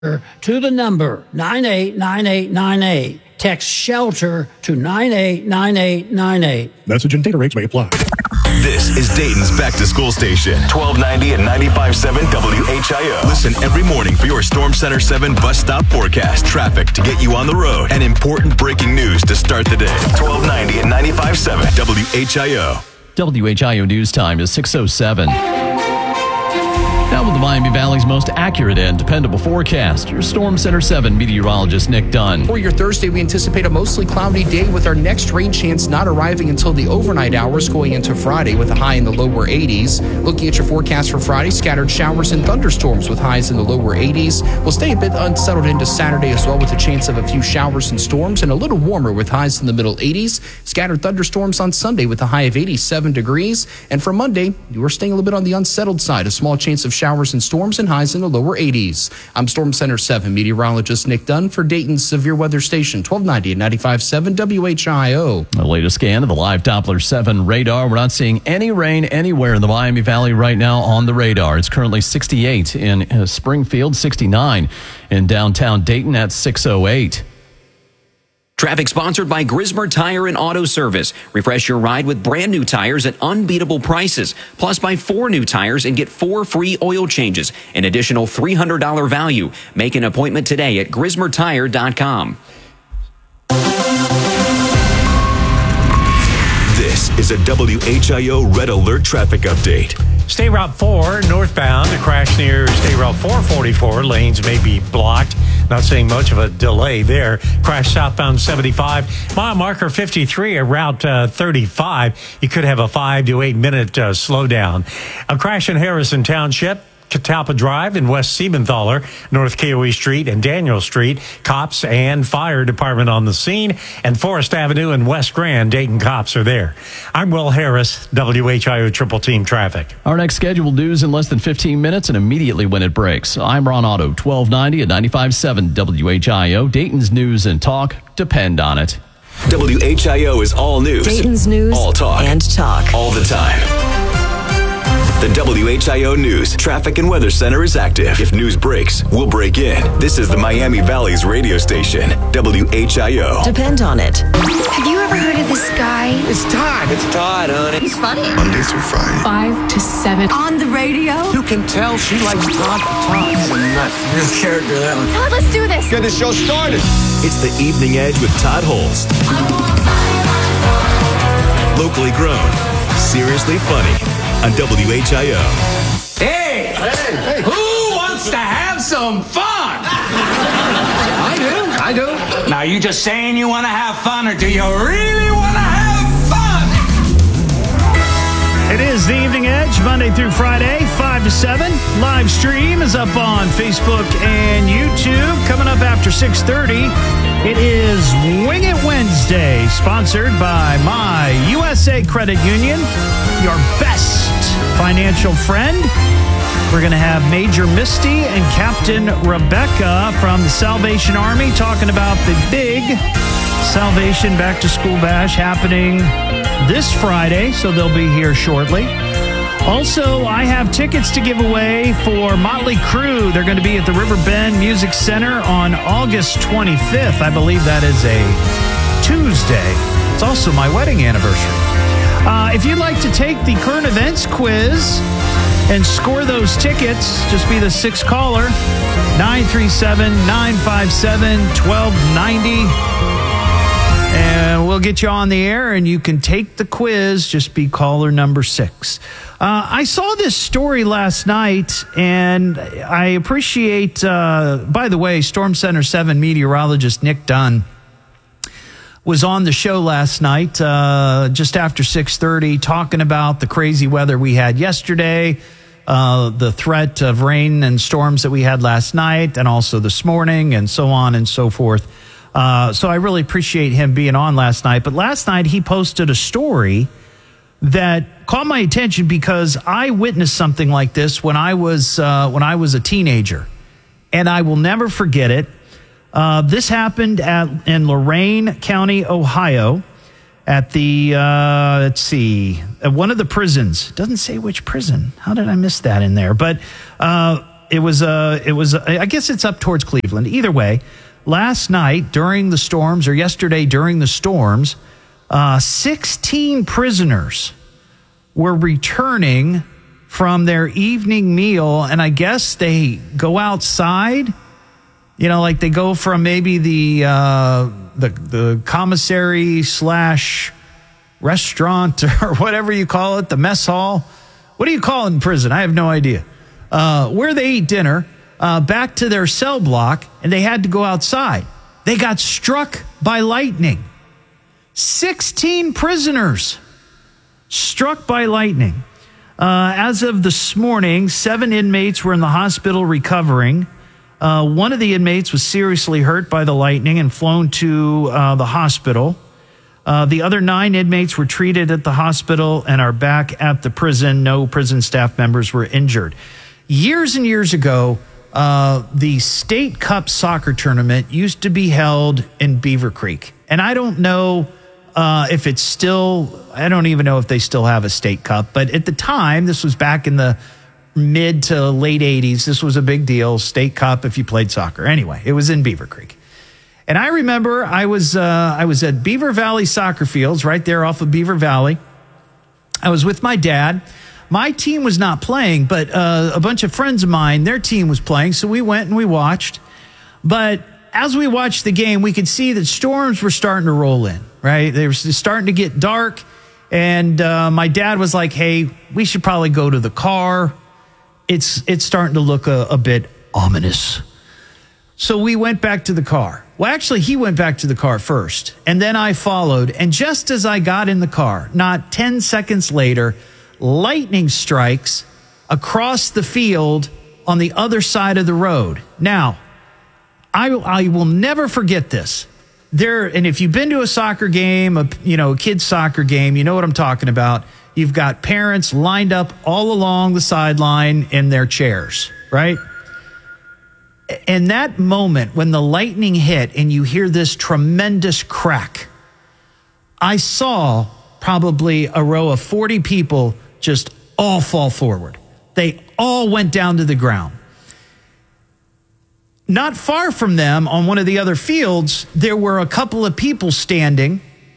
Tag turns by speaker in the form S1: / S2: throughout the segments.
S1: to the number 989898. Text SHELTER to 989898.
S2: Message and data rates may apply.
S3: This is Dayton's Back to School Station, 1290 and 95.7 WHIO. Listen every morning for your Storm Center 7 bus stop forecast, traffic to get you on the road, and important breaking news to start the day. 1290 and 95.7 WHIO.
S4: WHIO news time is 6:07. Now with the Miami Valley's most accurate and dependable forecast, your Storm Center 7 meteorologist Nick Dunn.
S5: For your Thursday, we anticipate a mostly cloudy day with our next rain chance not arriving until the overnight hours going into Friday with a high in the lower 80s. Looking at your forecast for Friday, scattered showers and thunderstorms with highs in the lower 80s. We'll stay a bit unsettled into Saturday as well with a chance of a few showers and storms and a little warmer with highs in the middle 80s. Scattered thunderstorms on Sunday with a high of 87 degrees. And for Monday, we're staying a little bit on the unsettled side. A small chance of showers and storms and highs in the lower 80s. I'm Storm Center 7 meteorologist Nick Dunn for Dayton's Severe Weather Station, 1290 and 95.7 WHIO.
S4: The latest scan of the live Doppler 7 radar. We're not seeing any rain anywhere in the Miami Valley right now on the radar. It's currently 68 in Springfield, 69 in downtown Dayton at 6:08.
S6: Traffic sponsored by Grismer Tire and Auto Service. Refresh your ride with brand new tires at unbeatable prices. Plus, buy 4 new tires and get 4 free oil changes. An additional $300 value. Make an appointment today at GrismerTire.com.
S3: This is a WHIO Red Alert traffic update.
S7: State Route 4 northbound, a crash near State Route 444. Lanes may be blocked. Not seeing much of a delay there. Crash southbound 75. Mile marker 53 at Route 35. You could have a 5 to 8 minute slowdown. A crash in Harrison Township. Catalpa Drive in West Siebenthaler, North KOE Street and Daniel Street. Cops and fire department on the scene. And Forest Avenue and West Grand, Dayton cops are there. I'm Will Harris, WHIO Triple Team Traffic.
S4: Our next scheduled news in less than 15 minutes and immediately when it breaks. I'm Ron Otto, 1290 and 95.7 WHIO. Dayton's news and talk depend on it.
S3: WHIO is all news.
S8: Dayton's news
S3: all talk.
S8: And talk.
S3: All the time. The WHIO News Traffic and Weather Center is active. If news breaks, we'll break in. This is the Miami Valley's radio station, WHIO.
S8: Depend on it.
S9: Have you ever heard of this guy?
S10: It's Todd. It's Todd, honey.
S9: He's funny.
S10: Monday through Friday.
S9: 5 to 7. On the radio?
S10: You can tell she likes Todd for Todd. He's a nut. Real character, that one.
S9: Todd, let's do this.
S10: Get the show started.
S3: It's the Evening Edge with Todd Holst. Locally grown. Seriously funny. On WHIO.
S11: Hey! Who wants to have some fun?
S10: I do.
S11: Now, you just saying you want to have fun, or do you really want to have fun?
S12: It is the Evening Edge, Monday through Friday, 5 to 7. Live stream is up on Facebook and YouTube. Coming up after 6:30, it is Wing It Wednesday, sponsored by My USA Credit Union, your best financial friend. We're going to have Major Misty and Captain Rebecca from the Salvation Army talking about the big Salvation Back to School Bash happening this Friday, so they'll be here shortly. Also, I have tickets to give away for Motley Crue. They're going to be at the River Bend Music Center on August 25th. I believe that is a Tuesday. It's also my wedding anniversary. If you'd like to take the current events quiz and score those tickets, just be the 6th caller, 937-957-1290. And we'll get you on the air and you can take the quiz. Just be caller number 6. I saw this story last night and I appreciate, by the way, Storm Center 7 meteorologist Nick Dunn was on the show last night, just after 6:30, talking about the crazy weather we had yesterday, the threat of rain and storms that we had last night, and also this morning, and so on and so forth. So I really appreciate him being on last night. But last night he posted a story that caught my attention because I witnessed something like this when I was a teenager, and I will never forget it. This happened in Lorain County, Ohio, at the, at one of the prisons. It doesn't say which prison. How did I miss that in there? But I guess it's up towards Cleveland. Either way, last night during the storms, or yesterday during the storms, 16 prisoners were returning from their evening meal, and I guess they go outside. You know, like they go from maybe the commissary / restaurant or whatever you call it, the mess hall. What do you call it in prison? I have no idea. Where they eat dinner, back to their cell block, and they had to go outside. They got struck by lightning. 16 prisoners struck by lightning. As of this morning, 7 inmates were in the hospital recovering. One of the inmates was seriously hurt by the lightning and flown to the hospital. The other 9 inmates were treated at the hospital and are back at the prison. No prison staff members were injured. Years and years ago, the State Cup soccer tournament used to be held in Beaver Creek. And I don't know if it's still, I don't even know if they still have a State Cup. But at the time, this was back in the mid to late 80s. This was a big deal, State Cup, if you played soccer. Anyway, it was in Beaver Creek. And I remember I was at Beaver Valley Soccer Fields, right there off of Beaver Valley. I was with my dad. My team was not playing, but a bunch of friends of mine, their team was playing. So we went and we watched. But as we watched the game, we could see that storms were starting to roll in, right? They were starting to get dark. And my dad was like, hey, we should probably go to the car. It's starting to look a bit ominous. So we went back to the car. Well, actually, he went back to the car first, and then I followed. And just as I got in the car, not 10 seconds later, lightning strikes across the field on the other side of the road. Now, I will never forget this. And if you've been to a soccer game, a kid's soccer game, you know what I'm talking about. You've got parents lined up all along the sideline in their chairs, right? In that moment, when the lightning hit and you hear this tremendous crack, I saw probably a row of 40 people just all fall forward. They all went down to the ground. Not far from them, on one of the other fields, there were a couple of people standing,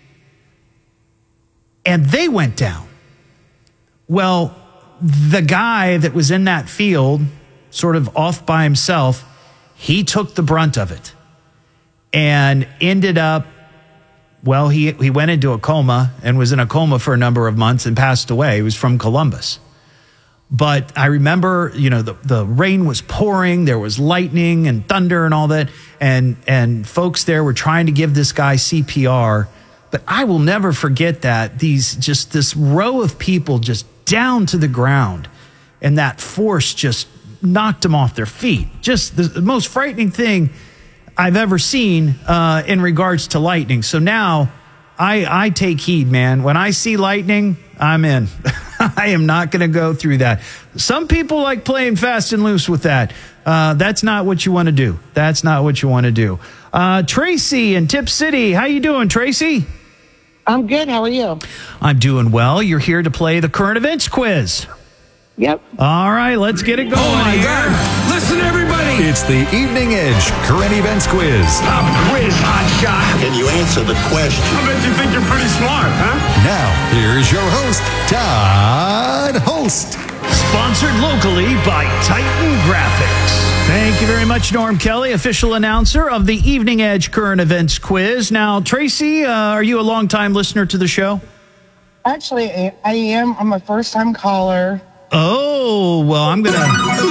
S12: and they went down. Well, the guy that was in that field, sort of off by himself, he took the brunt of it and ended up, well, he went into a coma and was in a coma for a number of months and passed away. He was from Columbus. But I remember, the rain was pouring, there was lightning and thunder and all that, and folks there were trying to give this guy CPR. But I will never forget that this row of people just down to the ground, and that force just knocked them off their feet. Just the most frightening thing I've ever seen in regards to lightning. So now I take heed, man. When I see lightning, I'm in. I am not going to go through that. Some people like playing fast and loose with that. That's not what you want to do. That's not what you want to do. Tracy in Tip City. How you doing, Tracy?
S2: I'm good. How are you?
S12: I'm doing well. You're here to play the current events quiz.
S2: Yep.
S12: All right, let's get it going.
S11: Oh my God. Listen, everybody.
S3: It's the Evening Edge Current Events Quiz.
S11: A quiz, hot shot.
S8: Can you answer the question?
S11: I bet you think you're pretty smart, huh?
S3: Now, here's your host, Todd Host.
S12: Sponsored locally by Titan Graphics. Thank you very much, Norm Kelly, official announcer of the Evening Edge Current Events Quiz. Now, Tracy, are you a longtime listener to the show?
S2: Actually, I am. I'm a first-time caller.
S12: Oh, well, I'm going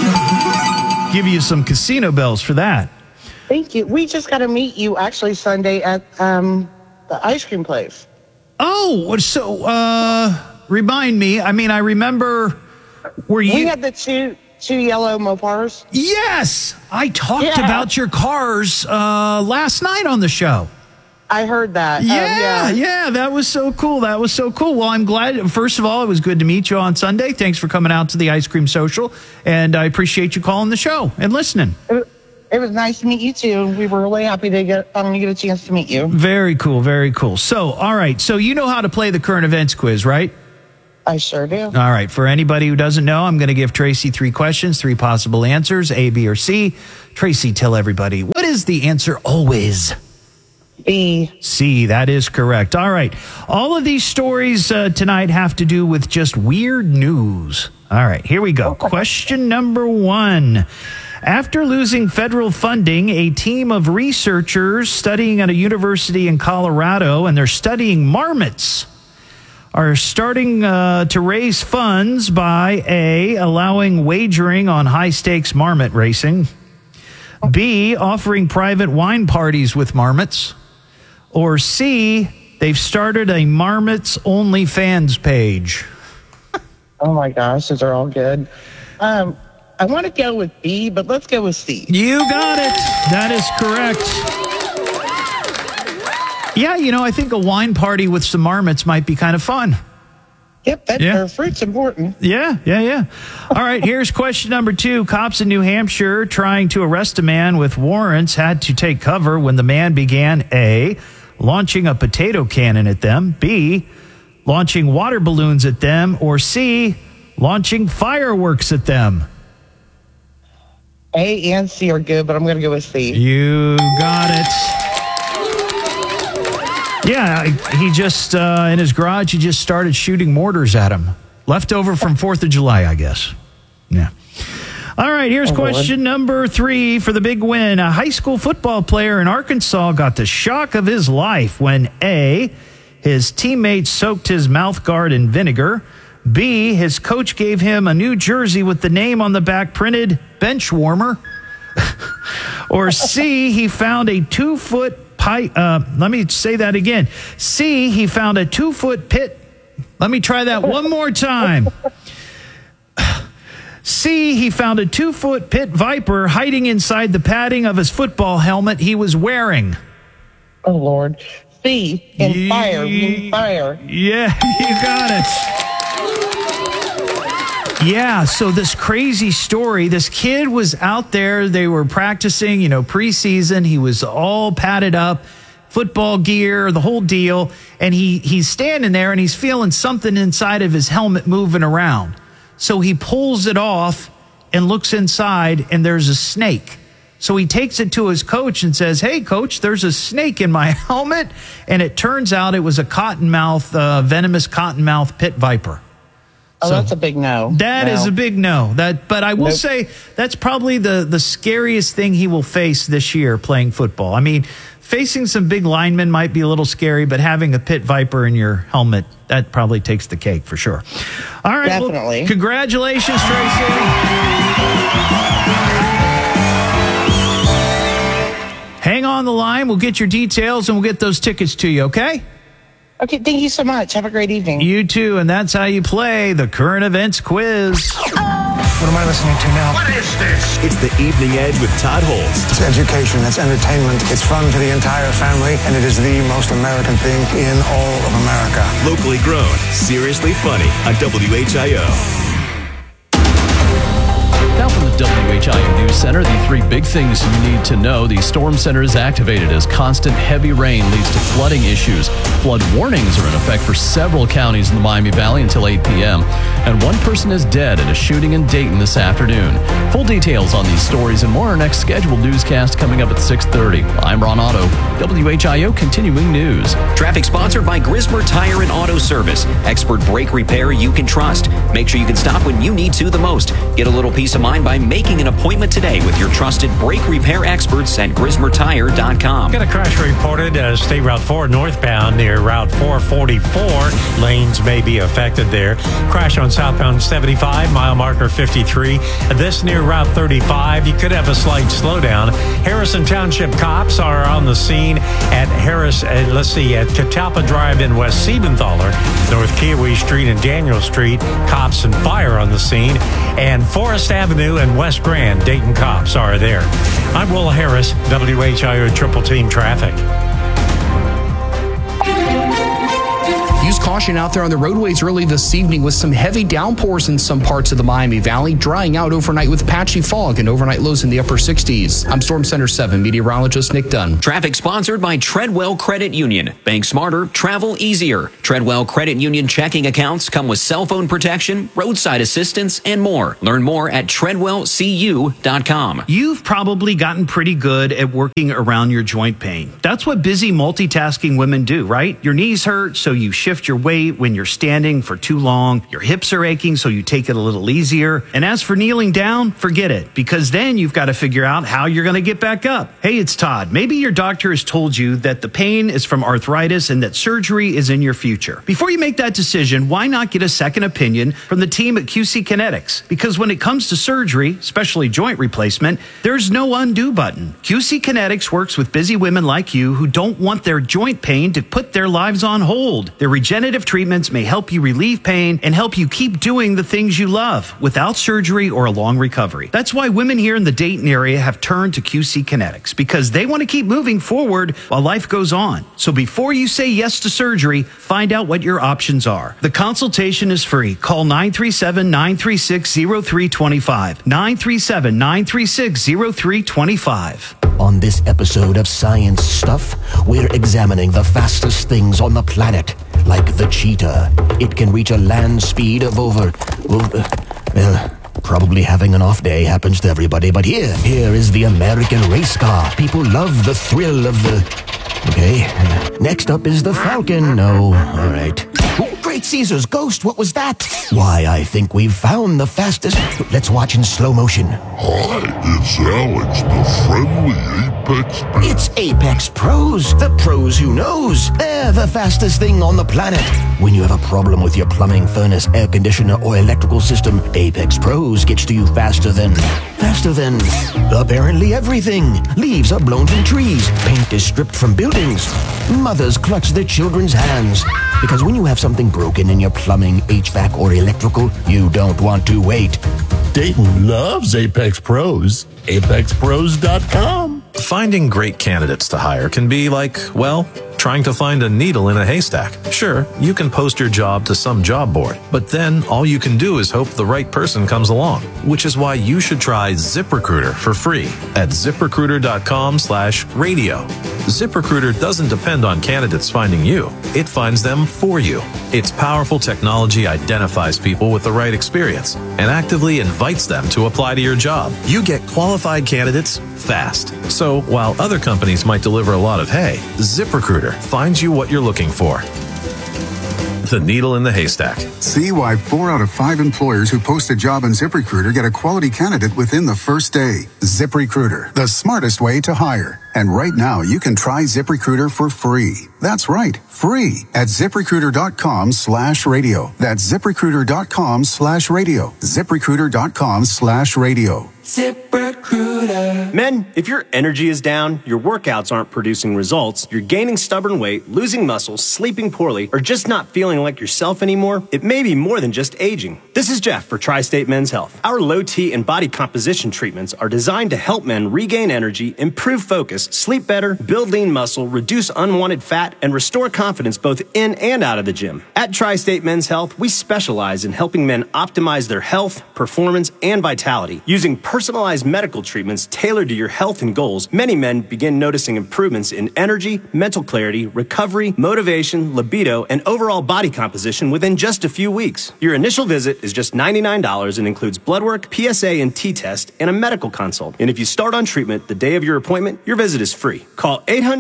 S12: to give you some casino bells for that.
S2: Thank you. We just got to meet you, actually, Sunday at the ice cream place.
S12: Oh, so remind me. I mean, I remember,
S2: We had the two yellow Mopars.
S12: Yes! I talked about your cars last night on the show.
S2: I heard that.
S12: Yeah, that was so cool. Well, I'm glad. First of all, it was good to meet you on Sunday. Thanks for coming out to the Ice Cream Social, and I appreciate you calling the show and listening.
S2: It was nice to meet you, too. We were really happy to get a chance to meet you.
S12: Very cool, very cool. So, all right. So, you know how to play the current events quiz, right?
S2: I sure do.
S12: All right. For anybody who doesn't know, I'm going to give Tracy 3 questions, 3 possible answers, A, B, or C. Tracy, tell everybody, what is the answer always?
S2: B.
S12: C, that is correct. All right. All of these stories tonight have to do with just weird news. All right, here we go. Question number 1. After losing federal funding, a team of researchers studying at a university in Colorado, and they're studying marmots, are starting to raise funds by A, allowing wagering on high-stakes marmot racing, B, offering private wine parties with marmots, or C, they've started a Marmots OnlyFans page.
S2: Oh, my gosh, those are all good. I want to go with B, but let's go with C.
S12: You got it. That is correct. Yeah, I think a wine party with some marmots might be kind of fun.
S2: Yep, fruit's important.
S12: Yeah. All right, here's question number 2. Cops in New Hampshire trying to arrest a man with warrants had to take cover when the man began A, launching a potato cannon at them, B, launching water balloons at them, or C, launching fireworks at them.
S2: A and C are good, but I'm going to go with C.
S12: You got it. Yeah, he just, in his garage, he just started shooting mortars at him. Leftover from 4th of July, I guess. Yeah. All right, here's question number 3 for the big win. A high school football player in Arkansas got the shock of his life when A, his teammates soaked his mouth guard in vinegar, B, his coach gave him a new jersey with the name on the back printed bench warmer, or C, he found a 2-foot pipe. Let me say that again. C, he found a 2-foot pit. Let me try that one more time. C, he found a 2-foot pit viper hiding inside the padding of his football helmet he was wearing.
S2: Oh, Lord. C, in fire.
S12: Yeah, you got it. Yeah, so this crazy story, this kid was out there, they were practicing, preseason, he was all padded up, football gear, the whole deal, and he's standing there and he's feeling something inside of his helmet moving around. So he pulls it off and looks inside, and there's a snake. So he takes it to his coach and says, "Hey, coach, there's a snake in my helmet." And it turns out it was a venomous cottonmouth pit viper.
S2: Oh, so that's a big no.
S12: That is a big no. But I will say that's probably the scariest thing he will face this year playing football. I mean, facing some big linemen might be a little scary, but having a pit viper in your helmet, that probably takes the cake for sure. All right.
S2: Definitely.
S12: Well, congratulations, Tracy. Hang on the line. We'll get your details and we'll get those tickets to you, okay?
S2: Okay, thank you so much. Have a great evening.
S12: You too, and that's how you play the current events quiz.
S8: What am I listening to now?
S3: What is this? It's the Evening Edge with Todd Holtz.
S8: It's education, it's entertainment, it's fun for the entire family, and it is the most American thing in all of America.
S3: Locally grown, seriously funny on WHIO.
S4: Now from the WHIO News Center, the 3 big things you need to know. The storm center is activated as constant heavy rain leads to flooding issues. Flood warnings are in effect for several counties in the Miami Valley until 8 p.m. And 1 person is dead in a shooting in Dayton this afternoon. Full details on these stories and more in our next scheduled newscast coming up at 6:30. I'm Ron Otto, WHIO Continuing News.
S6: Traffic sponsored by Grismer Tire and Auto Service. Expert brake repair you can trust. Make sure you can stop when you need to the most. Get a little peace of mind by making an appointment today with your trusted brake repair experts at GrismerTire.com.
S7: Got a crash reported State Route 4 northbound near Route 444. Lanes may be affected there. Crash on southbound 75, mile marker 53. This near Route 35. You could have a slight slowdown. Harrison Township cops are on the scene at at Catalpa Drive in West Siebenthaler, North Kiowee Street and Daniel Street. Cops and fire on the scene. And Forest Avenue and West Grand, Dayton cops are there. I'm Will Harris, WHIO Triple Team Traffic.
S5: Use caution out there on the roadways early this evening with some heavy downpours in some parts of the Miami Valley, drying out overnight with patchy fog and overnight lows in the upper 60s. I'm Storm Center 7 meteorologist Nick Dunn.
S6: Traffic sponsored by Treadwell Credit Union. Bank smarter, travel easier. Treadwell Credit Union checking accounts come with cell phone protection, roadside assistance, and more. Learn more at treadwellcu.com.
S12: You've probably gotten pretty good at working around your joint pain. That's what busy multitasking women do, right? Your knees hurt, so you shift your weight when you're standing for too long. Your hips are aching, so you take it a little easier. And as for kneeling down, forget it, because then you've got to figure out how you're going to get back up. Hey, it's Todd. Maybe your doctor has told you that the pain is from arthritis and that surgery is in your future. Before you make that decision, why not get a second opinion from the team at QC Kinetics? Because when it comes to surgery, especially joint replacement, there's no undo button. QC Kinetics works with busy women like you who don't want their joint pain to put their lives on hold. Their regenerative treatments may help you relieve pain and help you keep doing the things you love without surgery or a long recovery. That's why women here in the Dayton area have turned to QC Kinetics, because they want to keep moving forward while life goes on. So before you say yes to surgery, find out what your options are. The consultation is free. Call 937-936-0325. 937-936-0325.
S13: On this episode of Science Stuff, we're examining the fastest things on the planet, like the cheetah. It can reach a land speed of probably having an off day happens to everybody, but here is the American race car. People love the thrill of the... Okay, next up is the Falcon. No, all right. Oh, Great Caesar's ghost, what was that? Why, I think we've found the fastest... Let's watch in slow motion.
S14: Hi, it's Alex, the friendly Apex Pro.
S13: It's Apex Pros, the pros who knows. They're the fastest thing on the planet. When you have a problem with your plumbing, furnace, air conditioner, or electrical system, Apex Pros gets to you faster than apparently everything. Leaves are blown from trees. Paint is stripped from buildings. Mothers clutch their children's hands. Because when you have something broken in your plumbing, HVAC, or electrical, you don't want to wait.
S14: Dayton loves Apex Pros. ApexPros.com.
S15: Finding great candidates to hire can be like, well, trying to find a needle in a haystack. Sure, you can post your job to some job board, but then all you can do is hope the right person comes along, which is why you should try ZipRecruiter for free at ZipRecruiter.com/radio. ZipRecruiter doesn't depend on candidates finding you. It finds them for you. Its powerful technology identifies people with the right experience and actively invites them to apply to your job. You get qualified candidates fast. So while other companies might deliver a lot of hay, ZipRecruiter finds you what you're looking for. The needle in the haystack.
S16: See why 4 out of 5 employers who post a job on ZipRecruiter get a quality candidate within the first day. ZipRecruiter, the smartest way to hire. And right now, you can try ZipRecruiter for free. That's right, free at ZipRecruiter.com/radio. That's ZipRecruiter.com/radio. ZipRecruiter.com/radio.
S17: ZipRecruiter. Men, if your energy is down, your workouts aren't producing results, you're gaining stubborn weight, losing muscle, sleeping poorly, or just not feeling like yourself anymore, it may be more than just aging. This is Jeff for Tri-State Men's Health. Our low T and body composition treatments are designed to help men regain energy, improve focus, sleep better, build lean muscle, reduce unwanted fat, and restore confidence both in and out of the gym. At Tri-State Men's Health, we specialize in helping men optimize their health, performance, and vitality. Using personalized medical treatments tailored to your health and goals, many men begin noticing improvements in energy, mental clarity, recovery, motivation, libido, and overall body composition within just a few weeks. Your initial visit is just $99 and includes blood work, PSA and T-test, and a medical consult. And if you start on treatment the day of your appointment, your visit is free. Call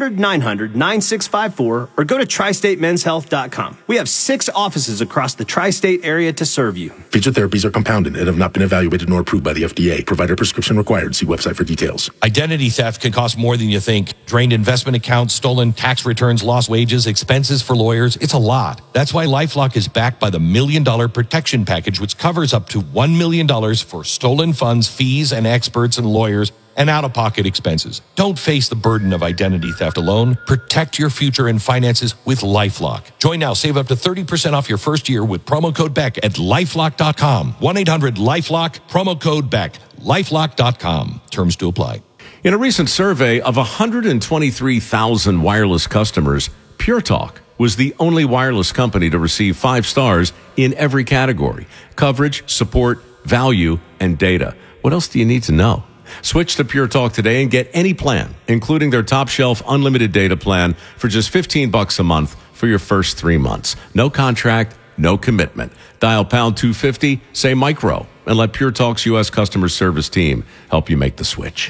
S17: 800-900-9654 or go to tristatemenshealth.com. We have 6 offices across the tri-state area to serve you.
S18: Featured therapies are compounded and have not been evaluated nor approved by the FDA. Provider prescription required. See website for details.
S19: Identity theft can cost more than you think. Drained investment accounts, stolen tax returns, lost wages, expenses for lawyers. It's a lot. That's why LifeLock is backed by the $1 Million Protection Package, which covers up to $1 million for stolen funds, fees, and experts and lawyers and out-of-pocket expenses. Don't face the burden of identity theft alone. Protect your future and finances with LifeLock. Join now. Save up to 30% off your first year with promo code BECK at LifeLock.com. 1-800-LifeLock, promo code BECK. LifeLock.com. Terms to apply.
S20: In a recent survey of 123,000 wireless customers, Pure Talk was the only wireless company to receive 5 stars in every category: coverage, support, value, and data. What else do you need to know? Switch to Pure Talk today and get any plan, including their top shelf unlimited data plan, for just $15 a month for your first 3 months. No contract, no commitment. Dial pound 250, say micro, and let Pure Talk's U.S. customer service team help you make the switch.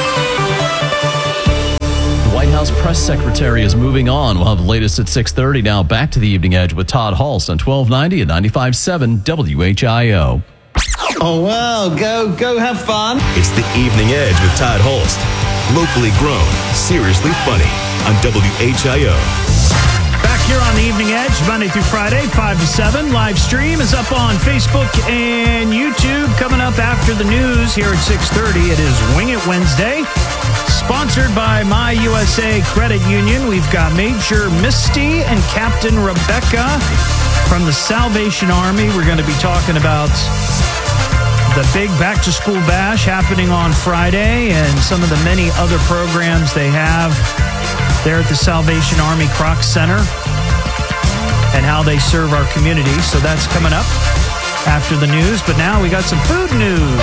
S4: The White House press secretary is moving on. We'll have the latest at 6:30. Now back to the Evening Edge with Todd Hulse on 1290 and 95.7 WHIO.
S21: Oh, well, go have fun.
S3: It's the Evening Edge with Todd Hulse. Locally grown, seriously funny on WHIO.
S12: Back here on the Evening Edge, Monday through Friday, 5 to 7. Live stream is up on Facebook and YouTube. Coming up after the news here at 6:30, it is Wing It Wednesday. Sponsored by My USA Credit Union. We've got Major Misty and Captain Rebecca from the Salvation Army. We're going to be talking about the big back-to-school bash happening on Friday and some of the many other programs they have there at the Salvation Army Kroc Center and how they serve our community. So that's coming up after the news. But now we got some food news.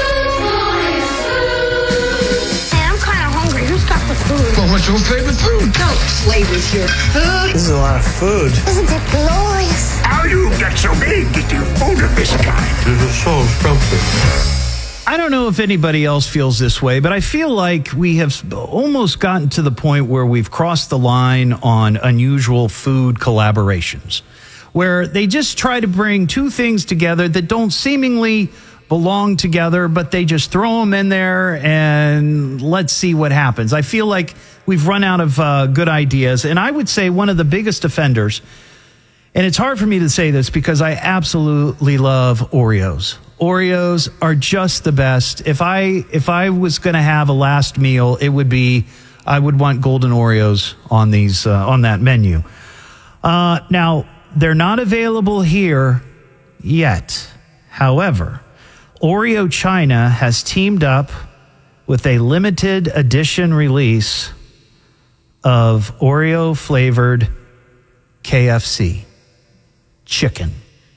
S9: Hey, I'm kind of hungry. Who's got the food?
S10: Well, what's your favorite food?
S9: Don't play with your food.
S21: This is a lot of food.
S9: Isn't it glorious?
S10: How you get so big get your food of this kind? This is so scrumptious.
S12: I don't know if anybody else feels this way, but I feel like we have almost gotten to the point where we've crossed the line on unusual food collaborations, where they just try to bring two things together that don't seemingly belong together, but they just throw them in there and let's see what happens. I feel like we've run out of good ideas, and I would say one of the biggest offenders, and it's hard for me to say this because I absolutely love Oreos. Oreos are just the best. If I was going to have a last meal, it would be, I would want golden Oreos on these on that menu. Now, they're not available here yet. However, Oreo China has teamed up with a limited edition release of Oreo flavored KFC chicken.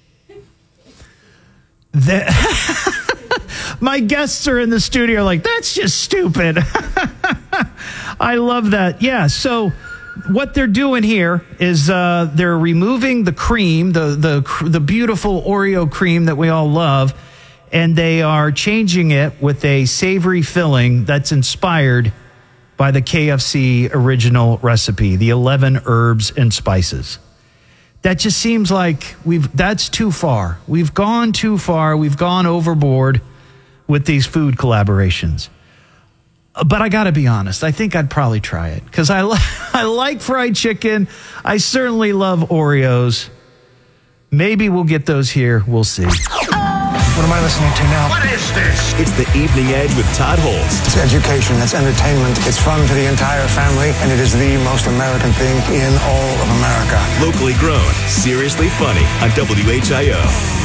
S12: My guests are in the studio like, that's just stupid. I love that. Yeah, so what they're doing here is they're removing the cream, the beautiful Oreo cream that we all love, and they are changing it with a savory filling that's inspired by the KFC original recipe, the 11 herbs and spices. That just seems like that's too far. We've gone too far. We've gone overboard with these food collaborations. But I got to be honest, I think I'd probably try it because I like fried chicken. I certainly love Oreos. Maybe we'll get those here. We'll see.
S8: What am I listening to now?
S10: What is this?
S3: It's the Evening Edge with Todd Hulse.
S8: It's education, it's entertainment, it's fun for the entire family, and it is the most American thing in all of America.
S3: Locally grown, seriously funny on WHIO.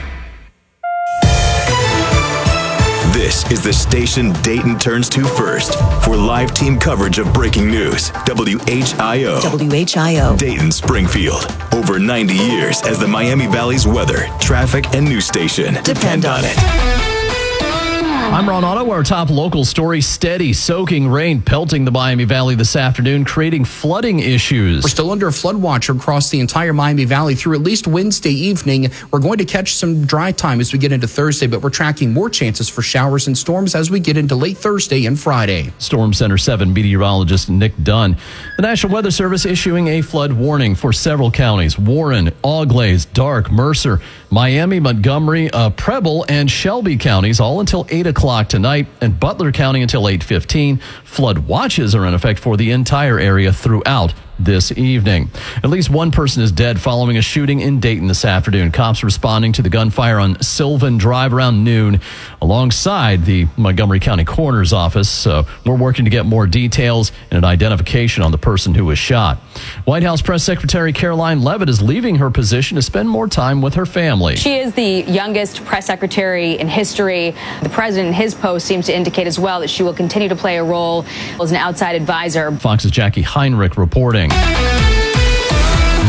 S3: This is the station Dayton turns to first for live team coverage of breaking news. WHIO.
S22: WHIO.
S3: Dayton, Springfield. Over 90 years as the Miami Valley's weather, traffic, and news station. Depend on it.
S4: I'm Ron Otto. Our top local story: steady, soaking rain pelting the Miami Valley this afternoon, creating flooding issues.
S5: We're still under a flood watch across the entire Miami Valley through at least Wednesday evening. We're going to catch some dry time as we get into Thursday, but we're tracking more chances for showers and storms as we get into late Thursday and Friday.
S4: Storm Center 7 meteorologist Nick Dunn. The National Weather Service issuing a flood warning for several counties: Warren, Auglaize, Darke, Mercer, Miami, Montgomery, Preble, and Shelby counties, all until 8 o'clock tonight, and Butler County until 8:15. Flood watches are in effect for the entire area throughout this evening. At least one person is dead following a shooting in Dayton this afternoon. Cops responding to the gunfire on Sylvan Drive around noon alongside the Montgomery County Coroner's Office. So we're working to get more details and an identification on the person who was shot. White House Press Secretary Caroline Leavitt is leaving her position to spend more time with her family.
S23: She is the youngest press secretary in history. The president in his post seems to indicate as well that she will continue to play a role as an outside advisor.
S4: Fox's Jackie Heinrich reporting.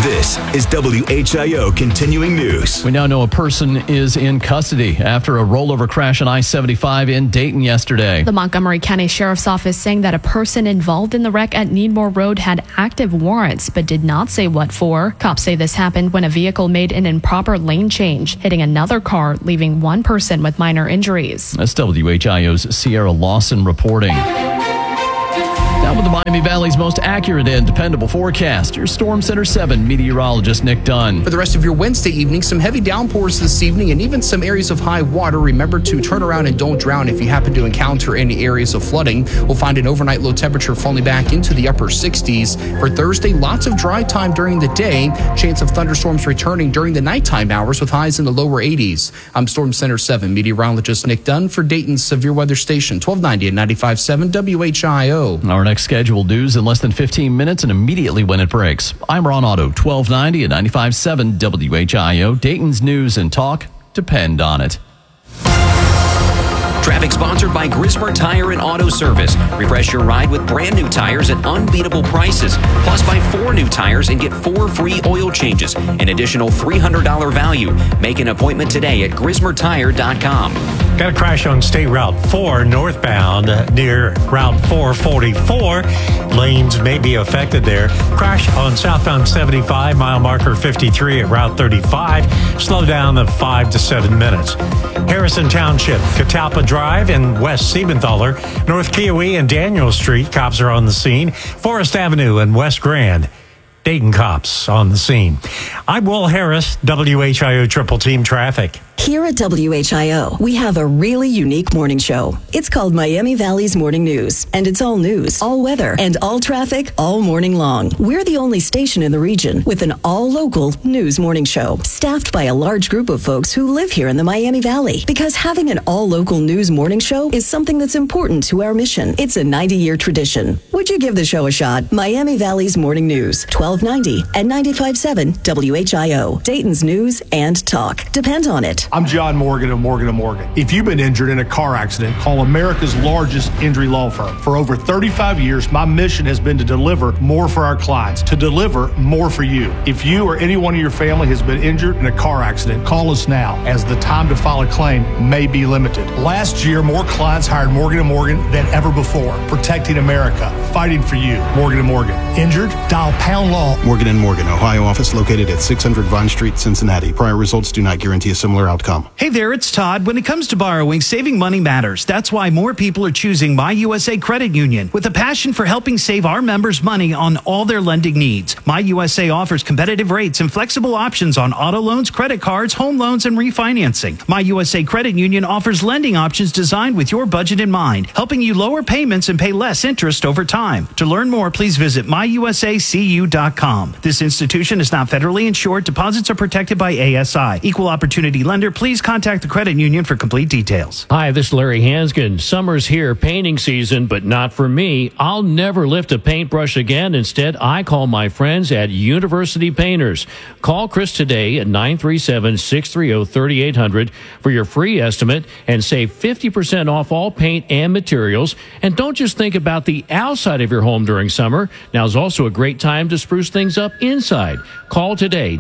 S3: This is WHIO Continuing News.
S4: We now know a person is in custody after a rollover crash on I-75 in Dayton yesterday.
S1: The Montgomery County Sheriff's Office saying that a person involved in the wreck at Needmore Road had active warrants, but did not say what for. Cops say this happened when a vehicle made an improper lane change, hitting another car, leaving one person with minor injuries.
S4: That's WHIO's Sierra Lawson reporting. Now with the Miami Valley's most accurate and dependable forecast, your Storm Center 7 meteorologist Nick Dunn.
S5: For the rest of your Wednesday evening, some heavy downpours this evening and even some areas of high water. Remember to turn around and don't drown if you happen to encounter any areas of flooding. We'll find an overnight low temperature falling back into the upper 60s. For Thursday, lots of dry time during the day. Chance of thunderstorms returning during the nighttime hours with highs in the lower 80s. I'm Storm Center 7 meteorologist Nick Dunn for Dayton's Severe Weather Station, 1290 and 95.7 WHIO.
S4: Our next scheduled news in less than 15 minutes and immediately when it breaks. I'm Ron Otto, 1290 and 95.7 WHIO. Dayton's news and talk depend on it.
S6: Traffic sponsored by Grismer Tire and Auto Service. Refresh your ride with brand new tires at unbeatable prices. Plus, buy 4 new tires and get 4 free oil changes. An additional $300 value. Make an appointment today at GrismerTire.com.
S7: Got a crash on State Route 4 northbound near Route 444. Lanes may be affected there. Crash on southbound 75, mile marker 53 at Route 35. Slow down to 5 to 7 minutes. Harrison Township, Catalpa Drive and West Siebenthaler, North Kiowee and Daniel Street. Cops are on the scene. Forest Avenue and West Grand. Dayton cops on the scene. I'm Will Harris, WHIO Triple Team Traffic.
S11: Here at WHIO, we have a really unique morning show. It's called Miami Valley's Morning News, and it's all news, all weather, and all traffic all morning long. We're the only station in the region with an all-local news morning show, staffed by a large group of folks who live here in the Miami Valley. Because having an all-local news morning show is something that's important to our mission. It's a 90-year tradition. Would you give the show a shot? Miami Valley's Morning News, 1290 and 95.7 WHIO. Dayton's news and talk. Depend on it.
S22: I'm John Morgan of Morgan & Morgan. If you've been injured in a car accident, call America's largest injury law firm. For over 35 years, my mission has been to deliver more for our clients, to deliver more for you. If you or anyone in your family has been injured in a car accident, call us now, as the time to file a claim may be limited. Last year, more clients hired Morgan & Morgan than ever before, protecting America, fighting for you. Morgan & Morgan. Injured? Dial pound law.
S24: Morgan & Morgan, Ohio office located at 600 Vine Street, Cincinnati. Prior results do not guarantee a similar outcome.
S12: Hey there, it's Todd. When it comes to borrowing, saving money matters. That's why more people are choosing My USA Credit Union with a passion for helping save our members money on all their lending needs. My USA offers competitive rates and flexible options on auto loans, credit cards, home loans, and refinancing. My USA Credit Union offers lending options designed with your budget in mind, helping you lower payments and pay less interest over time. To learn more, please visit myusacu.com. This institution is not federally insured. Deposits are protected by ASI. Equal opportunity lender. Please contact the credit union for complete details.
S25: Hi, this is Larry Hanskin. Summer's here, painting season, but not for me. I'll never lift a paintbrush again. Instead, I call my friends at University Painters. Call Chris today at 937-630-3800 for your free estimate and save 50% off all paint and materials. And don't just think about the outside of your home during summer. Now's also a great time to spruce things up inside. Call today,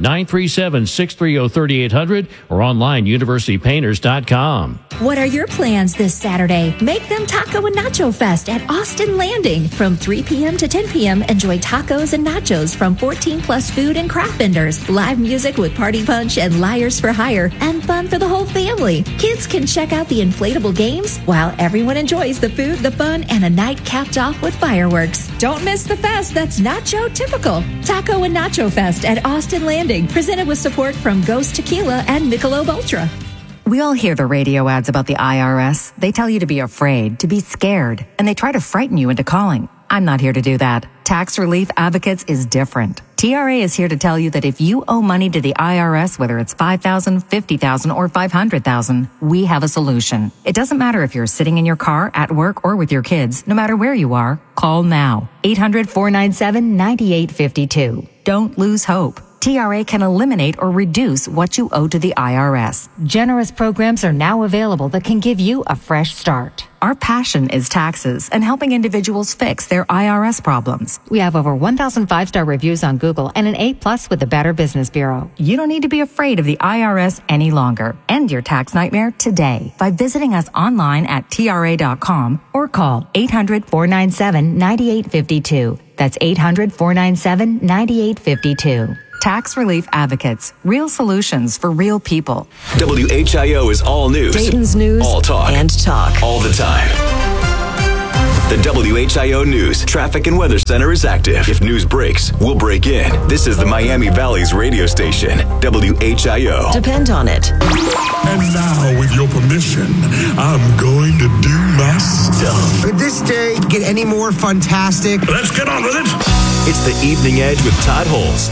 S25: 937-630-3800 or online, universitypainters.com.
S26: What are your plans this Saturday? Make them Taco and Nacho Fest at Austin Landing. From 3 p.m. to 10 p.m., enjoy tacos and nachos from 14-plus food and craft vendors, live music with Party Punch and Liars for Hire, and fun for the whole family. Kids can check out the inflatable games while everyone enjoys the food, the fun, and a night capped off with fireworks. Don't miss the fest that's Nacho typical. Taco and Nacho Fest at Austin Landing, presented with support from Ghost Tequila and Michelob Ultra.
S27: We all hear the radio ads about the IRS. They tell you to be afraid, to be scared, and they try to frighten you into calling. I'm not here to do that. Tax Relief Advocates is different. TRA is here to tell you that if you owe money to the IRS, whether it's $5,000, $50,000, or $500,000, we have a solution. It doesn't matter if you're sitting in your car, at work, or with your kids. No matter where you are, call now. 800-497-9852. Don't lose hope. TRA can eliminate or reduce what you owe to the IRS. Generous programs are now available that can give you a fresh start. Our passion is taxes and helping individuals fix their IRS problems. We have over 1,000 5-star reviews on Google and an A+ with the Better Business Bureau. You don't need to be afraid of the IRS any longer. End your tax nightmare today by visiting us online at TRA.com or call 800-497-9852. That's 800-497-9852. Tax Relief Advocates. Real solutions for real people.
S3: WHIO is all news.
S11: Dayton's news.
S3: All talk.
S11: And talk.
S3: All the time. The WHIO News Traffic and Weather Center is active. If news breaks, we'll break in. This is the Miami Valley's radio station, WHIO.
S11: Depend on it.
S2: And now, with your permission, I'm going to do my stuff.
S13: Could this day get any more fantastic?
S2: Let's get on with it.
S3: It's the Evening Edge with Todd Holes.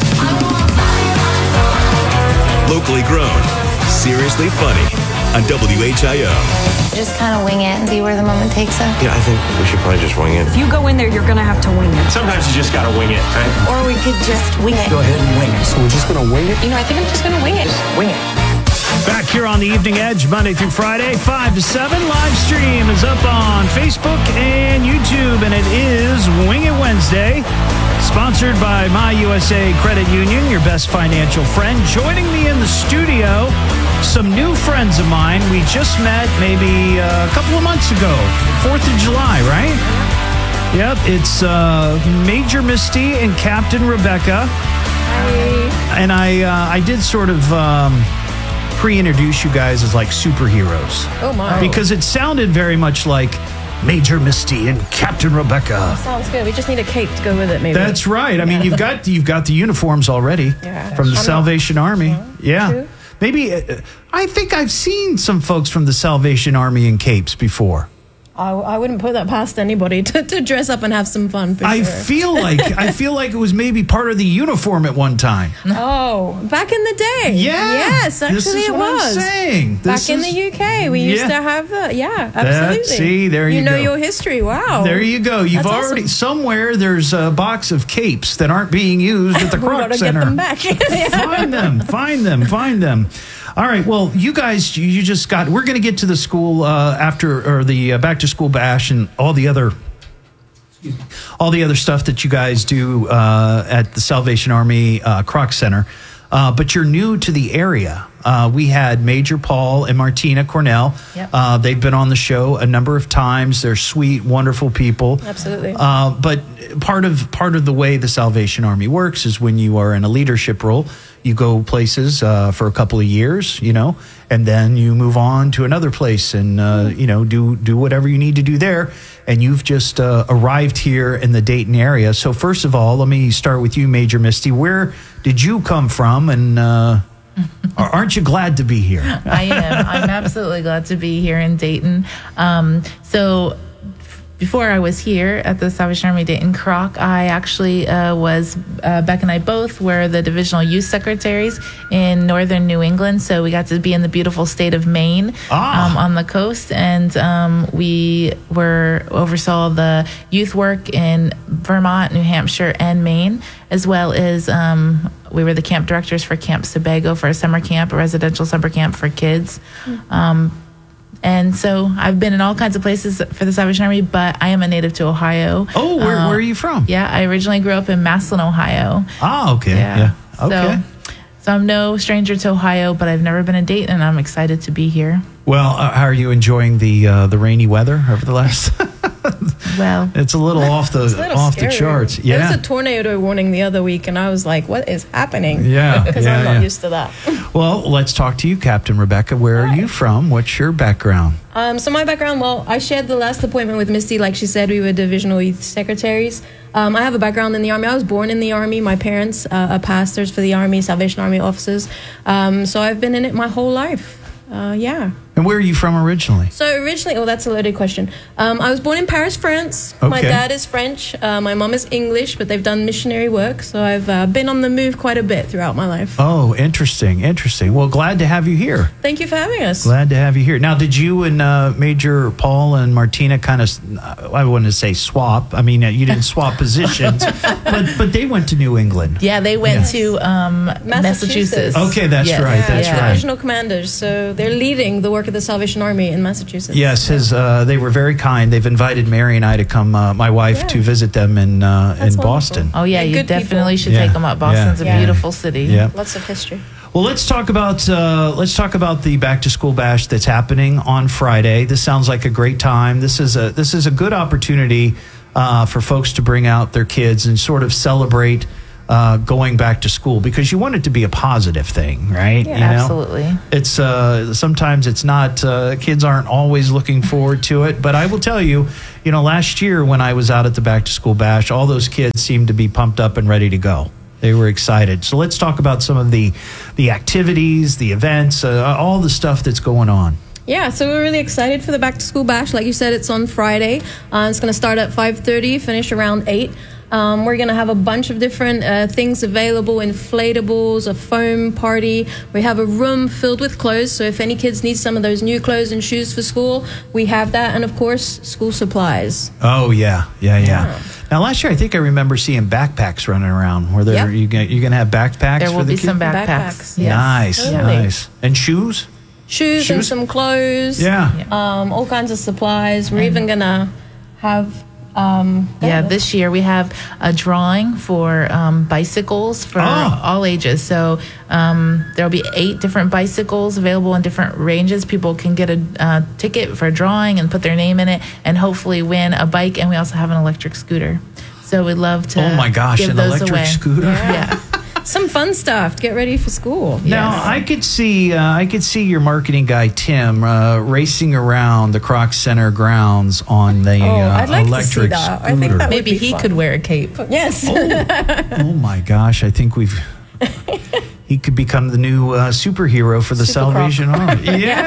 S3: Locally grown, seriously funny on WHIO.
S14: Just kind of wing it and see where the moment takes us.
S15: Yeah, I think we should probably just wing it.
S16: If you go in there, you're going to have to wing it.
S15: Sometimes you just got to wing it, right?
S14: Or we could just wing it.
S13: Go ahead and wing it. So we're just going to wing it?
S14: You know, I think I'm just going to wing it.
S13: Wing it.
S12: Back here on the Evening Edge, Monday through Friday, 5 to 7. Live stream is up on Facebook and YouTube, and it is Wing It Wednesday. Sponsored by My USA Credit Union, your best financial friend. Joining me in the studio, some new friends of mine. We just met maybe a couple of months ago, 4th of July, right? Yep, it's Major Misty and Captain Rebecca. Hi. And I did sort of pre-introduce you guys as like superheroes.
S17: Oh my.
S12: Because it sounded very much like Major Misty and Captain Rebecca.
S17: Sounds good. We just need a cape to go with it, maybe.
S12: That's right. I mean, you've got the uniforms already from the Salvation Army. Yeah.
S17: True.
S12: Maybe I think I've seen some folks from the Salvation Army in capes before.
S17: I wouldn't put that past anybody to dress up and have some fun. For
S12: I
S17: sure.
S12: feel like it was maybe part of the uniform at one time.
S17: Oh, back in the day.
S12: Yeah.
S17: Yes, actually
S12: this is
S17: it
S12: what
S17: was.
S12: I'm saying.
S17: Back in the UK, we used to have that. Yeah, absolutely.
S12: See, there you go.
S17: You know your history. Wow.
S12: There you go. You've
S17: That's
S12: already
S17: awesome.
S12: There's a box of capes that aren't being used at the Croc Center.
S17: Get them back.
S12: Find them. All right. Well, you guys, you just got. We're going to get to the school the back to school bash and all the other stuff that you guys do at the Salvation Army Croc Center. But you're new to the area. We had Major Paul and Martina Cornell.
S17: Yep.
S12: They've been on the show a number of times. They're sweet, wonderful people.
S17: Absolutely.
S12: But part of the way the Salvation Army works is when you are in a leadership role, you go places for a couple of years, and then you move on to another place and do whatever you need to do there. And you've just arrived here in the Dayton area. So first of all, let me start with you, Major Misty. Where did you come from, and aren't you glad to be here?
S18: I am. I'm absolutely glad to be here in Dayton. So before I was here at the Salvation Army Dayton Croc, I actually Beck and I both were the divisional youth secretaries in northern New England. So we got to be in the beautiful state of Maine on the coast. And we oversaw the youth work in Vermont, New Hampshire, and Maine, as well as we were the camp directors for Camp Sebago for a summer camp, a residential summer camp for kids. And so I've been in all kinds of places for the Salvation Army, but I am a native to Ohio.
S12: Oh, where are you from?
S18: Yeah, I originally grew up in Massillon, Ohio.
S12: Oh, okay. Yeah. Okay.
S18: So I'm no stranger to Ohio, but I've never been in Dayton, and I'm excited to be here.
S12: Well, how are you enjoying the rainy weather over the last?
S18: Well,
S12: it's a little off the charts. Yeah,
S17: there was a tornado warning the other week, and I was like, "What is happening?"
S12: Yeah,
S17: because I'm not used to that.
S12: Well, let's talk to you, Captain Rebecca. Where are you from? What's your background?
S17: So my background, well, I shared the last appointment with Misty. Like she said, we were divisional youth secretaries. I have a background in the Army. I was born in the Army. My parents are pastors for the Army, Salvation Army officers. So I've been in it my whole life. Yeah.
S12: And where are you from originally?
S17: So originally, that's a loaded question. I was born in Paris, France.
S12: Okay.
S17: My dad is French. My mom is English, but they've done missionary work. So I've been on the move quite a bit throughout my life.
S12: Oh, interesting. Well, glad to have you here.
S17: Thank you for having us.
S12: Glad to have you here. Now, did you and Major Paul and Martina kind of, I wouldn't say swap. I mean, you didn't swap positions, but they went to New England.
S18: Yeah, they went to Massachusetts.
S12: Okay, that's right. That's right.
S17: Divisional commanders. So they're leading the work of the Salvation Army in Massachusetts.
S12: Yes, they were very kind. They've invited Mary and I to come, my wife, to visit them in Boston.
S18: Oh, yeah, you definitely should take them up. Boston's a beautiful city.
S12: Yeah.
S17: Lots of history.
S12: Well, let's talk about the Back to School Bash that's happening on Friday. This sounds like a great time. This is a good opportunity for folks to bring out their kids and sort of celebrate going back to school, because you want it to be a positive thing, right?
S18: Yeah, absolutely.
S12: It's sometimes it's not. Kids aren't always looking forward to it, but I will tell you, last year when I was out at the Back to School Bash, all those kids seemed to be pumped up and ready to go. They were excited. So let's talk about some of the activities, the events, all the stuff that's going on.
S17: Yeah, so we're really excited for the Back to School Bash. Like you said, it's on Friday. It's going to start at 5:30, finish around 8. We're going to have a bunch of different things available, inflatables, a foam party. We have a room filled with clothes, so if any kids need some of those new clothes and shoes for school, we have that. And, of course, school supplies.
S12: Oh, yeah. Now, last year, I think I remember seeing backpacks running around. Were there? You're going to have backpacks
S18: there
S12: for
S18: will
S12: the
S18: be
S12: kids?
S18: some backpacks.
S12: Nice,
S17: totally.
S12: nice. And shoes?
S17: Shoes and some clothes.
S12: Yeah.
S17: All kinds of supplies. We're even going to have...
S18: this year we have a drawing for bicycles for all ages. So there'll be 8 different bicycles available in different ranges. People can get a ticket for a drawing and put their name in it and hopefully win a bike. And we also have an electric scooter. So we'd love to
S12: Oh my gosh,
S18: give
S12: an
S18: those
S12: electric
S18: away.
S12: scooter?
S18: Yeah.
S17: Some fun stuff to get ready for school.
S12: Now, I could see your marketing guy, Tim, racing around the Kroc Center grounds on the
S17: I'd like
S12: electric
S17: to see that.
S12: scooter.
S17: I think that
S18: Maybe he could wear a cape.
S17: Yes.
S12: Oh my gosh, I think he could become the new superhero for the Salvation Army.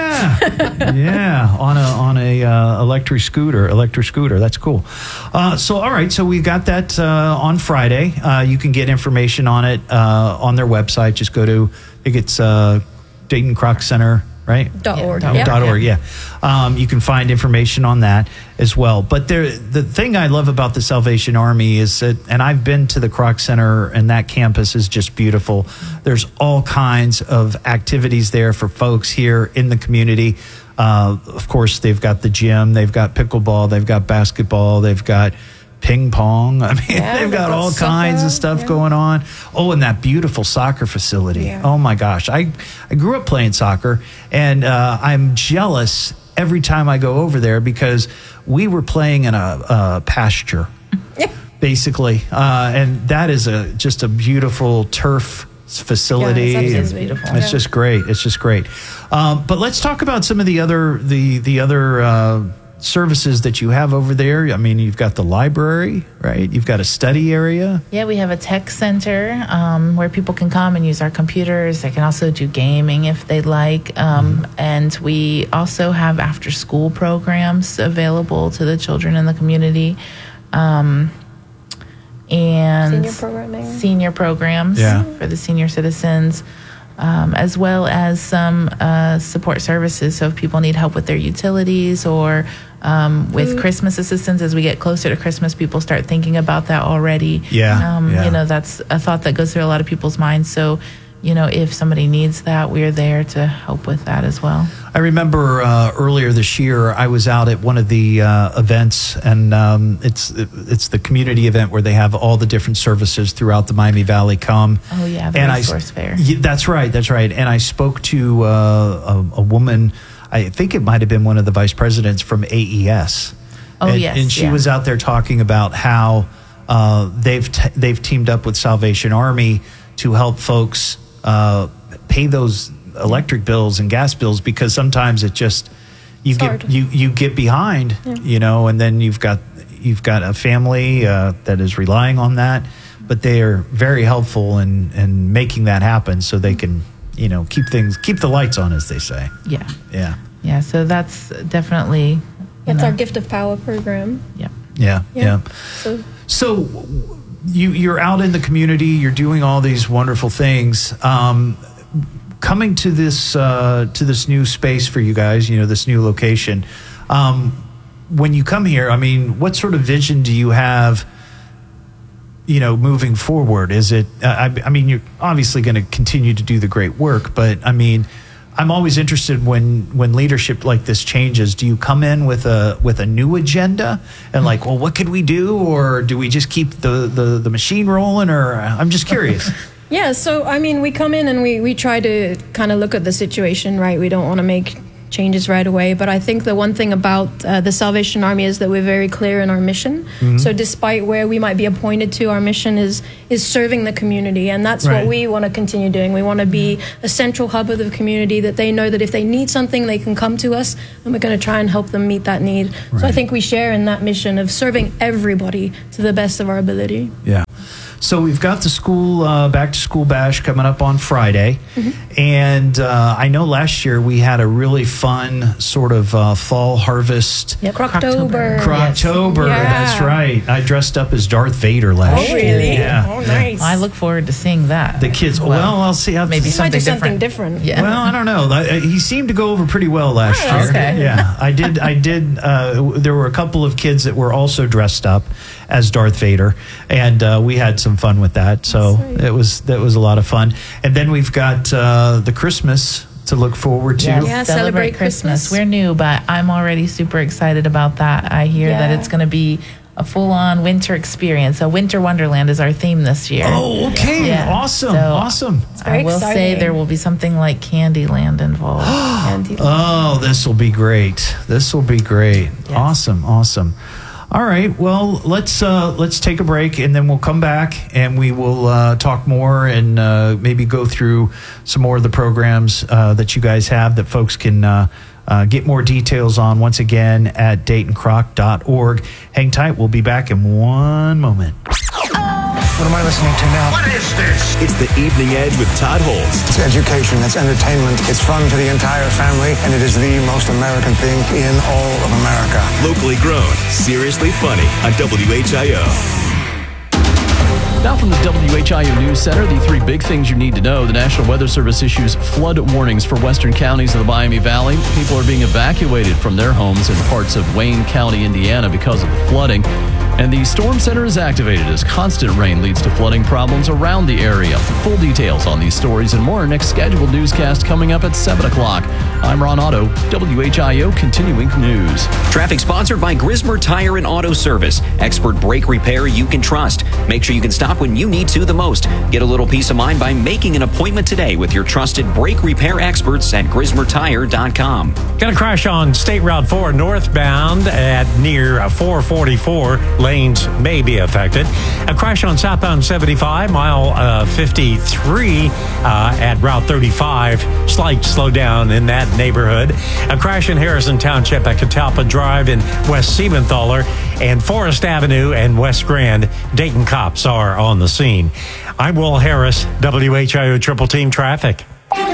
S12: Yeah, on a electric scooter. That's cool. So all right, so we got that on Friday. You can get information on it on their website. Just go to, I think it's Dayton Kroc Center, right?
S17: .org.
S12: .org, yeah. You can find information on that as well. But the thing I love about the Salvation Army is that, and I've been to the Kroc Center, and that campus is just beautiful. There's all kinds of activities there for folks here in the community. Of course, they've got the gym, they've got pickleball, they've got basketball, they've got ping pong. I mean, they've got all kinds of stuff going on. Oh, and that beautiful soccer facility. Yeah. Oh my gosh. I grew up playing soccer, and I'm jealous every time I go over there because we were playing in a pasture, basically. And that is just a beautiful turf facility.
S17: Yeah, it's beautiful.
S12: It's just great. It's just great. But let's talk about some of the other services that you have over there. I mean, you've got the library, right? You've got a study area.
S18: Yeah, we have a tech center where people can come and use our computers. They can also do gaming if they'd like. And we also have after-school programs available to the children in the community. And senior programs for the senior citizens. As well as some support services. So if people need help with their utilities or with Christmas assistance, as we get closer to Christmas, people start thinking about that already. That's a thought that goes through a lot of people's minds. So, if somebody needs that, we're there to help with that as well.
S12: I remember earlier this year, I was out at one of the events, and it's the community event where they have all the different services throughout the Miami Valley come.
S18: Oh, yeah, the resource fair.
S12: That's right. And I spoke to a woman, I think it might have been one of the vice presidents from AES. And she was out there talking about how they've teamed up with Salvation Army to help folks pay those electric bills and gas bills, because sometimes it just you get behind, and then you've got a family that is relying on that, but they are very helpful in making that happen so they can keep the lights on, as they say.
S18: Yeah. Yeah, so that's definitely...
S17: That's our Gift of Power program.
S18: Yeah.
S12: So you're out in the community, you're doing all these wonderful things. Coming to this new space for you guys, this new location. When you come here, I mean, what sort of vision do you have, moving forward? Is it, I mean, you're obviously going to continue to do the great work, but I mean, I'm always interested when leadership like this changes. Do you come in with a new agenda and like, well, what could we do, or do we just keep the machine rolling? Or I'm just curious.
S17: Yeah, so I mean, we come in and we try to kind of look at the situation, right? We don't want to make changes right away, but I think the one thing about the Salvation Army is that we're very clear in our mission. Mm-hmm. So despite where we might be appointed to, our mission is serving the community, and that's what we want to continue doing. We want to be a central hub of the community, that they know that if they need something, they can come to us, and we're going to try and help them meet that need. Right. So I think we share in that mission of serving everybody to the best of our ability.
S12: Yeah. So we've got the school back to school bash coming up on Friday, and I know last year we had a really fun sort of fall harvest.
S17: Yep, Croctober.
S12: Croctober, that's right. I dressed up as Darth Vader last year.
S17: Oh, really?
S12: Yeah.
S17: Oh, nice.
S18: I look forward to seeing that.
S12: The kids. Well, I'll see how
S18: maybe
S17: something different.
S18: Yeah.
S12: Well, I don't know. He seemed to go over pretty well last year.
S18: Okay.
S12: Yeah, I did. There were a couple of kids that were also dressed up as Darth Vader, and we had some fun with that. So that was a lot of fun. And then we've got the Christmas to look forward to.
S18: Yeah, celebrate Christmas. We're new, but I'm already super excited about that. I hear that it's going to be a full-on winter experience. So Winter Wonderland is our theme this year.
S12: Oh, okay. Yeah. Awesome.
S18: I will say there will be something like Candyland involved.
S12: Oh, this will be great. Yes. Awesome. All right. Well, let's take a break, and then we'll come back and we will talk more and maybe go through some more of the programs that you guys have that folks can get more details on once again at DaytonCroc.org. Hang tight. We'll be back in one moment.
S13: What am I listening to now?
S3: What is this? It's The Evening Edge with Todd Holtz.
S13: It's education, it's entertainment, it's fun for the entire family, and it is the most American thing in all of America.
S3: Locally grown, seriously funny on WHIO.
S4: Now from the WHIO News Center, the three big things you need to know. The National Weather Service issues flood warnings for western counties of the Miami Valley. People are being evacuated from their homes in parts of Wayne County, Indiana, because of the flooding. And the Storm Center is activated as constant rain leads to flooding problems around the area. Full details on these stories and more next scheduled newscast coming up at 7 o'clock. I'm Ron Otto, WHIO Continuing News.
S6: Traffic sponsored by Grismer Tire and Auto Service. Expert brake repair you can trust. Make sure you can stop when you need to the most. Get a little peace of mind by making an appointment today with your trusted brake repair experts at GrismerTire.com.
S7: Got a crash on State Route 4 northbound at near 444. Lanes may be affected. A crash on southbound 75, mile 53 at Route 35. Slight slowdown in that neighborhood. A crash in Harrison Township at Catalpa Drive in West Siebenthaler and Forest Avenue and West Grand. Dayton cops are on the scene. I'm Will Harris, WHIO Triple Team Traffic.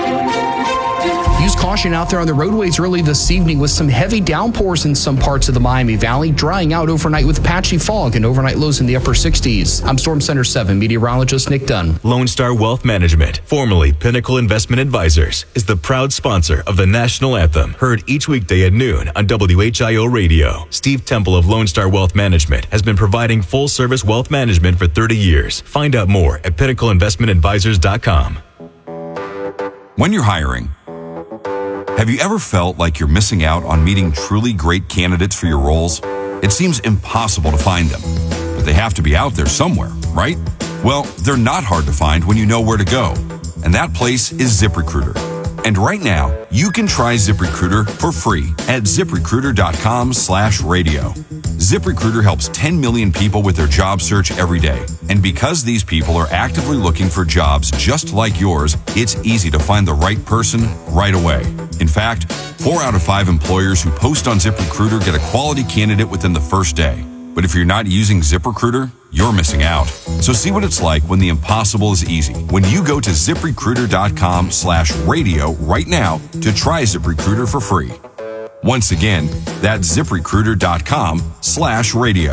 S5: Use caution out there on the roadways early this evening with some heavy downpours in some parts of the Miami Valley, drying out overnight with patchy fog and overnight lows in the upper 60s. I'm Storm Center 7 meteorologist Nick Dunn.
S3: Lone Star Wealth Management, formerly Pinnacle Investment Advisors, is the proud sponsor of the National Anthem, heard each weekday at noon on WHIO Radio. Steve Temple of Lone Star Wealth Management has been providing full-service wealth management for 30 years. Find out more at pinnacleinvestmentadvisors.com.
S8: When you're hiring, have you ever felt like you're missing out on meeting truly great candidates for your roles? It seems impossible to find them, but they have to be out there somewhere, right? Well, they're not hard to find when you know where to go, and that place is ZipRecruiter. And right now, you can try ZipRecruiter for free at ZipRecruiter.com/radio. ZipRecruiter helps 10 million people with their job search every day. And because these people are actively looking for jobs just like yours, it's easy to find the right person right away. In fact, 4 out of 5 employers who post on ZipRecruiter get a quality candidate within the first day. But if you're not using ZipRecruiter, you're missing out. So see what it's like when the impossible is easy. When you go to ZipRecruiter.com/radio right now to try ZipRecruiter for free. Once again, that's ZipRecruiter.com/radio.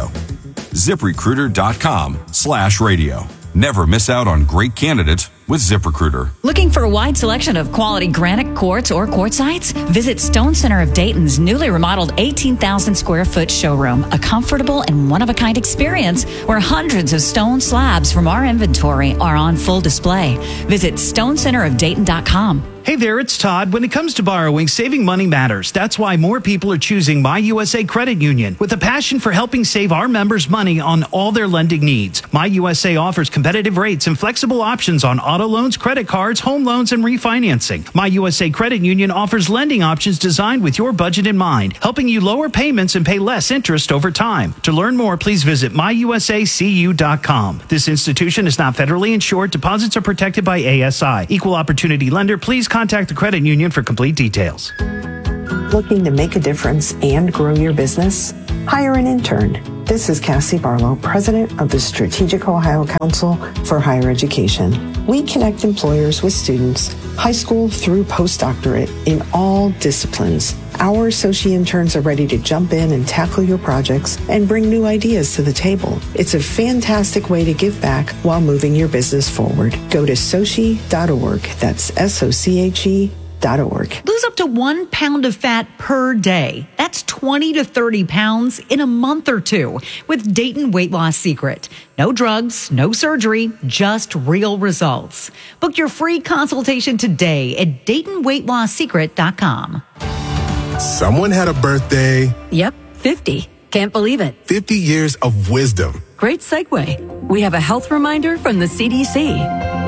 S8: ZipRecruiter.com/radio. Never miss out on great candidates with ZipRecruiter.
S1: Looking for a wide selection of quality granite, quartz, or quartzites? Visit Stone Center of Dayton's newly remodeled 18,000 square foot showroom, a comfortable and one-of-a-kind experience where hundreds of stone slabs from our inventory are on full display. Visit StoneCenterofDayton.com.
S12: Hey there, it's Todd. When it comes to borrowing, saving money matters. That's why more people are choosing My USA Credit Union with a passion for helping save our members money on all their lending needs. My USA offers competitive rates and flexible options on auto loans, credit cards, home loans, and refinancing. My USA Credit Union offers lending options designed with your budget in mind, helping you lower payments and pay less interest over time. To learn more, please visit myusacu.com. This institution is not federally insured. Deposits are protected by ASI. Equal opportunity lender. Please contact the credit union for complete details.
S9: Looking to make a difference and grow your business? Hire an intern. This is Cassie Barlow, president of the Strategic Ohio Council for Higher Education. We connect employers with students, high school through postdoctorate, in all disciplines. Our associate interns are ready to jump in and tackle your projects and bring new ideas to the table. It's a fantastic way to give back while moving your business forward. Go to sochi.org. That's SOCHE.org.
S10: Lose up to 1 pound of fat per day. That's 20 to 30 pounds in a month or two with Dayton Weight Loss Secret. No drugs, no surgery, just real results. Book your free consultation today at DaytonWeightLossSecret.com.
S19: Someone had a birthday.
S16: Yep, 50. Can't believe it.
S19: 50 years of wisdom.
S16: Great segue. We have a health reminder from the CDC.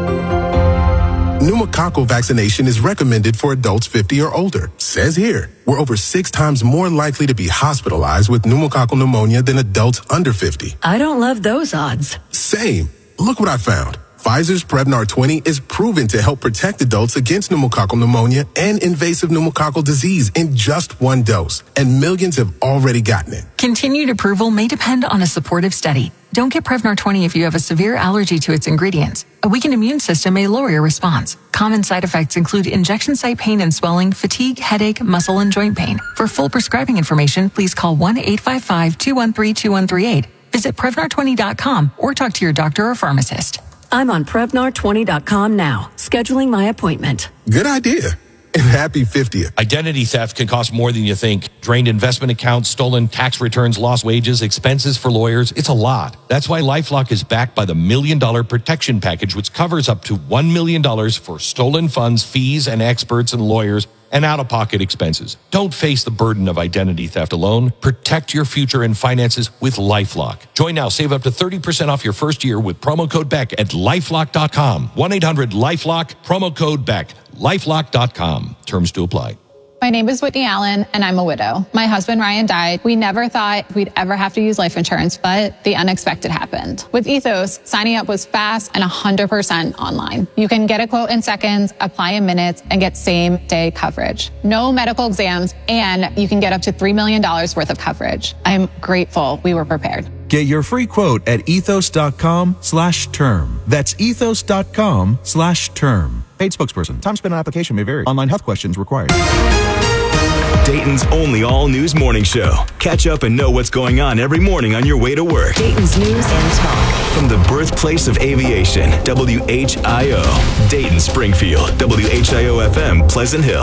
S19: Pneumococcal vaccination is recommended for adults 50 or older. Says here, we're over 6 times more likely to be hospitalized with pneumococcal pneumonia than adults under 50.
S16: I don't love those odds.
S19: Same. Look what I found. Pfizer's Prevnar 20 is proven to help protect adults against pneumococcal pneumonia and invasive pneumococcal disease in just 1 dose. And millions have already gotten it.
S27: Continued approval may depend on a supportive study. Don't get Prevnar 20 if you have a severe allergy to its ingredients. A weakened immune system may lower your response. Common side effects include injection site pain and swelling, fatigue, headache, muscle, and joint pain. For full prescribing information, please call 1-855-213-2138. Visit Prevnar20.com or talk to your doctor or pharmacist.
S16: I'm on Prevnar20.com now, scheduling my appointment.
S19: Good idea. And happy 50th.
S20: Identity theft can cost more than you think. Drained investment accounts, stolen tax returns, lost wages, expenses for lawyers. It's a lot. That's why LifeLock is backed by the $1 Million Protection Package, which covers up to $1 million for stolen funds, fees, and experts and lawyers, and out-of-pocket expenses. Don't face the burden of identity theft alone. Protect your future and finances with LifeLock. Join now. Save up to 30% off your first year with promo code BECK at LifeLock.com. 1-800-LifeLock, promo code BECK. LifeLock.com. Terms to apply.
S21: My name is Whitney Allen, and I'm a widow. My husband, Ryan, died. We never thought we'd ever have to use life insurance, but the unexpected happened. With Ethos, signing up was fast and 100% online. You can get a quote in seconds, apply in minutes, and get same-day coverage. No medical exams, and you can get up to $3 million worth of coverage. I'm grateful we were prepared.
S23: Get your free quote at ethos.com/term. That's ethos.com/term. Paid spokesperson. Time spent on application may vary. Online health questions required.
S3: Dayton's only all-news morning show. Catch up and know what's going on every morning on your way to work.
S11: Dayton's news and talk.
S3: From the birthplace of aviation, WHIO. Dayton, Springfield, WHIO-FM, Pleasant Hill.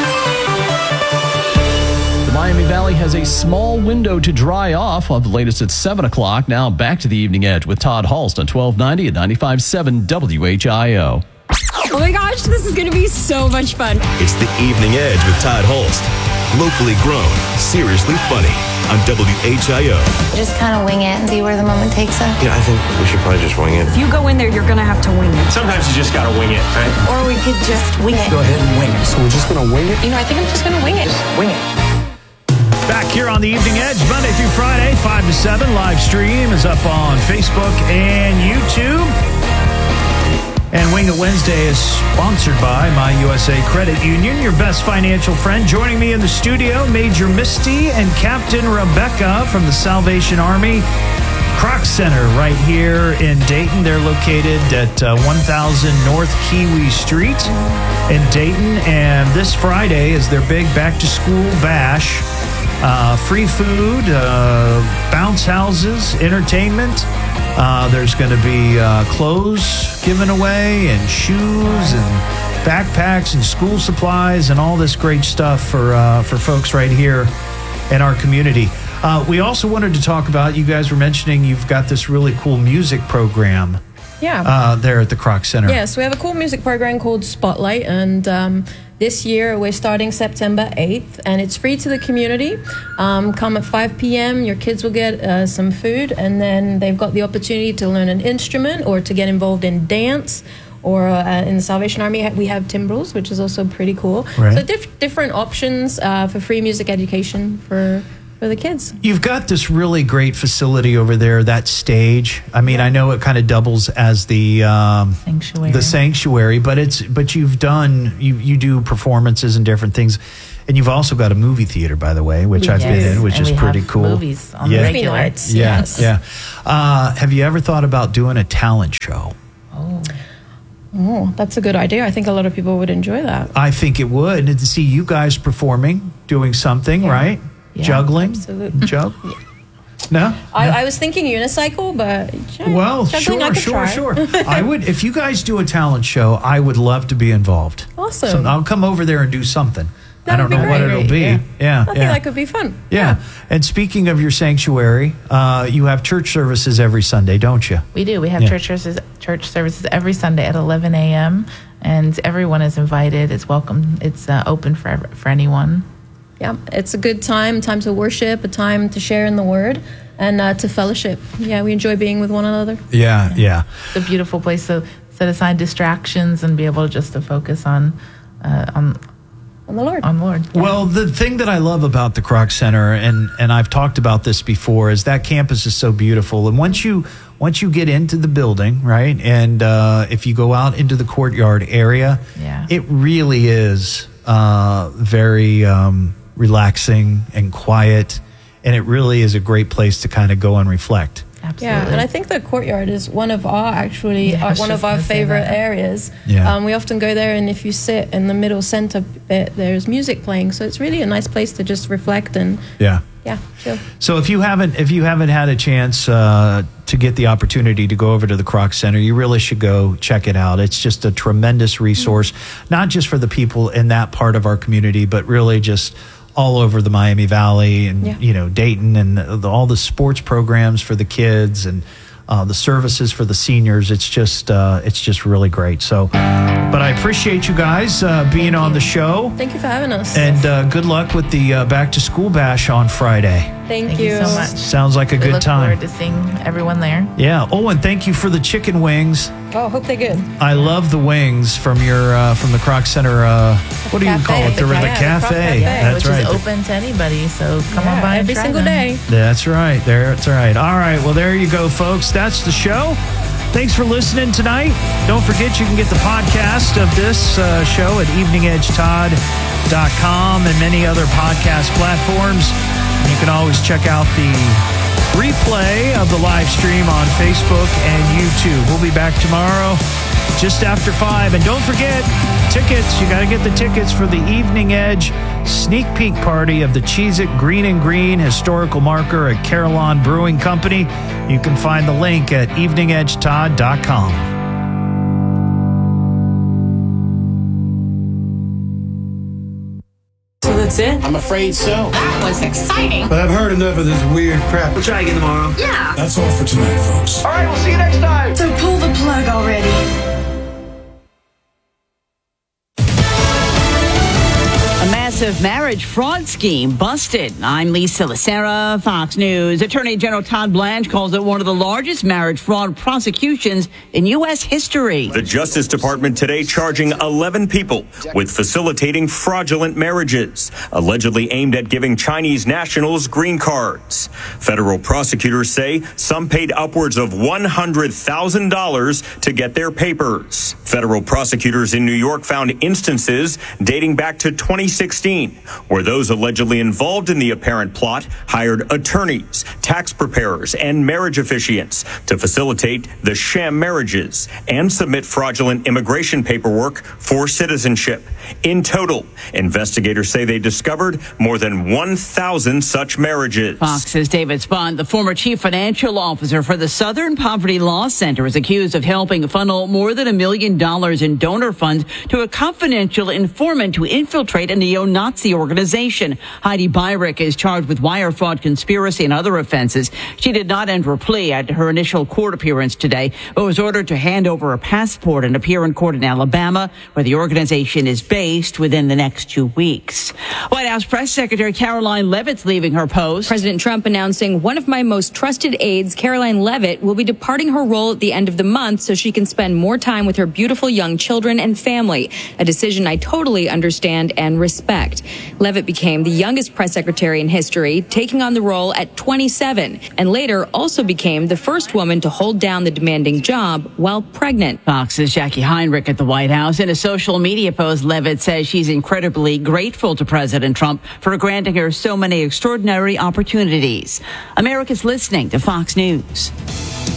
S4: The Miami Valley has a small window to dry off. Of the latest at 7 o'clock. Now back to the Evening Edge with Todd Hulst on 1290 and 95.7 WHIO.
S16: Oh my gosh, this is going to be so much fun.
S3: It's the Evening Edge with Todd Hulst. Locally grown, seriously funny on WHIO.
S14: Just kind of wing it and see where the moment takes us.
S15: Yeah, I think we should probably just wing it.
S16: If you go in there, you're going to have to wing it.
S15: Sometimes you just gotta wing it, right?
S14: Or we could just wing it.
S13: Go ahead and wing it. So we're just going to wing it?
S14: You know, I think I'm just going to wing it.
S15: Wing it.
S12: Back here on the Evening Edge, Monday through Friday, 5 to 7. Live stream is up on Facebook and YouTube. And Wing It Wednesday is sponsored by My USA Credit Union, your best financial friend. Joining me in the studio, Major Misty and Captain Rebecca from the Salvation Army. Croc Center right here in Dayton. They're located at 1000 North Kiwi Street in Dayton. And this Friday is their big back-to-school bash. Free food, bounce houses, entertainment. There's going to be clothes given away and shoes and backpacks and school supplies and all this great stuff for folks right here in our community. We also wanted to talk about, you guys were mentioning you've got this really cool music program there at the Croc Center.
S2: Yes, we have a cool music program called Spotlight, and this year we're starting September 8th, and it's free to the community. Come at 5 p.m., your kids will get some food, and then they've got the opportunity to learn an instrument or to get involved in dance. Or in the Salvation Army, we have timbrels, which is also pretty cool.
S12: Right.
S2: So different options for free music education for the kids.
S12: You've got this really great facility over there, that stage. I mean, I know it kind of doubles as the sanctuary, but you've done you do performances and different things, and you've also got a movie theater, by the way, which I've been in, which is pretty cool.
S17: Movies on the regular.
S2: Nights,
S12: yeah,
S2: yes.
S12: yeah. Have you ever thought about doing a talent show?
S2: Oh, that's a good idea. I think a lot of people would enjoy that.
S12: I think it would. And to see you guys performing, doing something, right?
S2: Yeah,
S12: juggling?
S2: absolutely.
S12: No?
S2: I was thinking unicycle, but juggling, I could try.
S12: I would, if you guys do a talent show, I would love to be involved.
S2: Awesome.
S12: So I'll come over there and do something.
S2: That
S12: I don't
S2: would
S12: know
S2: be
S12: what
S2: great.
S12: it'll be. Yeah.
S2: I think that could be fun.
S12: Yeah. And speaking of your sanctuary, you have church services every Sunday, don't you?
S17: We do. We have church services every Sunday at 11 a.m. and everyone is invited. It's welcome. It's open for anyone.
S2: Yeah, it's a good time to worship, a time to share in the Word, and to fellowship. Yeah, we enjoy being with one another.
S12: Yeah.
S17: It's a beautiful place to set aside distractions and be able just to focus on the Lord. On Lord. Yeah.
S12: Well, the thing that I love about the Croc Center, and I've talked about this before, is that campus is so beautiful. And once you get into the building, right, and if you go out into the courtyard area, it really is very relaxing and quiet, and it really is a great place to kind of go and reflect.
S17: Absolutely.
S2: Yeah, and I think the courtyard is one of our favorite areas.
S12: Yeah.
S2: We often go there, and if you sit in the middle center bit, there's music playing, so it's really a nice place to just reflect and chill.
S12: So if you haven't had a chance to get the opportunity to go over to the Croc Center, you really should go check it out. It's just a tremendous resource, not just for the people in that part of our community, but really just all over the Miami Valley and Dayton, and all the sports programs for the kids and the services for the seniors. It's just really great. So, but I appreciate you guys being on the show.
S2: Thank you for having us.
S12: And good luck with the back to school bash on Friday.
S2: Thank
S17: you so much.
S12: Sounds like a good time.
S17: We look forward to seeing everyone there.
S12: Yeah. Oh, and thank you for the chicken wings.
S2: Oh, hope they're good.
S12: I love the wings from your from the Croc Center. What do you call it? The cafe. That's
S17: which
S12: right.
S17: is open to anybody. So come on by
S2: every
S17: and try
S2: single
S17: them.
S2: day.
S12: That's right. That's right. All right. Well, there you go, folks. That's the show. Thanks for listening tonight. Don't forget you can get the podcast of this show at eveningedgetodd.com and many other podcast platforms. You can always check out the replay of the live stream on Facebook and YouTube. We'll be back tomorrow just after 5. And don't forget, tickets. You got to get the tickets for the Evening Edge sneak peek party of the Cheez-It Green and Green historical marker at Carillon Brewing Company. You can find the link at eveningedgetodd.com.
S18: So that's it?
S22: I'm afraid so.
S18: That was exciting.
S22: But I've heard enough of this weird crap. We'll try again tomorrow.
S18: Yeah.
S22: That's all for tonight, folks.
S18: All right, we'll see you next time. So pull the plug already.
S24: Massive marriage fraud scheme busted. I'm Lisa Lacera, Fox News. Attorney General Todd Blanche calls it one of the largest marriage fraud prosecutions in U.S. history.
S25: The Justice Department today charging 11 people with facilitating fraudulent marriages, allegedly aimed at giving Chinese nationals green cards. Federal prosecutors say some paid upwards of $100,000 to get their papers. Federal prosecutors in New York found instances dating back to 2016 2016, where those allegedly involved in the apparent plot hired attorneys, tax preparers, and marriage officiants to facilitate the sham marriages and submit fraudulent immigration paperwork for citizenship. In total, investigators say they discovered more than 1,000 such marriages.
S24: Fox's David Spahn, the former chief financial officer for the Southern Poverty Law Center, is accused of helping funnel more than $1 million in donor funds to a confidential informant to infiltrate a neo-Nazi organization. Heidi Byrick is charged with wire fraud, conspiracy, and other offenses. She did not enter a plea at her initial court appearance today, but was ordered to hand over a passport and appear in court in Alabama, where the organization is based, within the next 2 weeks. White House Press Secretary Caroline Leavitt's leaving her post.
S1: President Trump announcing one of my most trusted aides, Caroline Leavitt, will be departing her role at the end of the month so she can spend more time with her beautiful young children and family, a decision I totally understand and respect. Leavitt became the youngest press secretary in history, taking on the role at 27, and later also became the first woman to hold down the demanding job while pregnant.
S24: Fox's Jackie Heinrich at the White House. In a social media post, Leavitt says she's incredibly grateful to President Trump for granting her so many extraordinary opportunities. America's listening to Fox News.